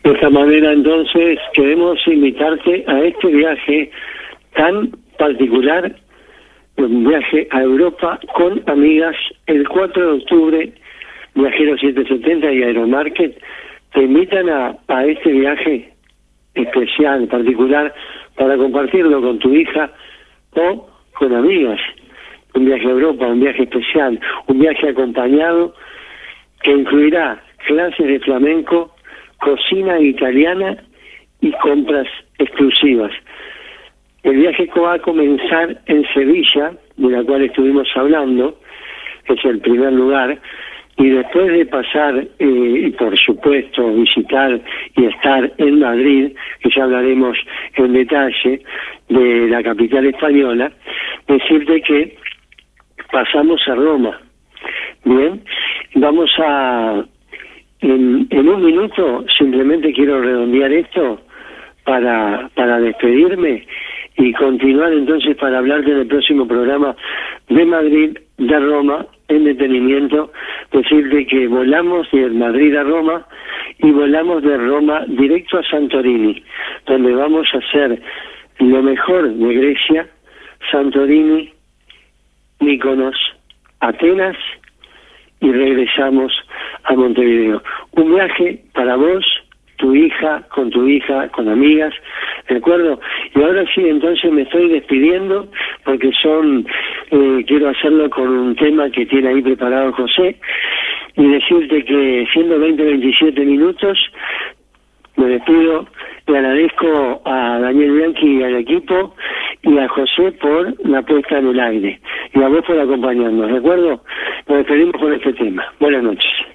De esta manera, entonces, queremos invitarte a este viaje tan particular, un viaje a Europa con amigas, el 4 de octubre, Viajeros 770 y Aeromarket te invitan a este viaje especial, particular, para compartirlo con tu hija o con amigas. Un viaje a Europa, un viaje especial, un viaje acompañado que incluirá clases de flamenco, cocina italiana y compras exclusivas. El viaje va a comenzar en Sevilla, de la cual estuvimos hablando, que es el primer lugar, y después de pasar, y por supuesto, visitar y estar en Madrid, que ya hablaremos en detalle de la capital española, decirte que pasamos a Roma. Bien, vamos a... En un minuto simplemente quiero redondear esto para despedirme y continuar entonces para hablarte del próximo programa de Madrid, de Roma, en detenimiento, decirte que volamos de Madrid a Roma y volamos de Roma directo a Santorini, donde vamos a hacer lo mejor de Grecia, Santorini, Mykonos, Atenas y regresamos a Montevideo. Un viaje para vos, tu hija, con amigas, ¿de acuerdo? Y ahora sí, entonces me estoy despidiendo porque quiero hacerlo con un tema que tiene ahí preparado José y decirte que siendo 20-27 minutos, me despido, le agradezco a Daniel Bianchi y al equipo y a José por la puesta en el aire y a vos por acompañarnos, ¿de acuerdo? Nos despedimos con este tema. Buenas noches.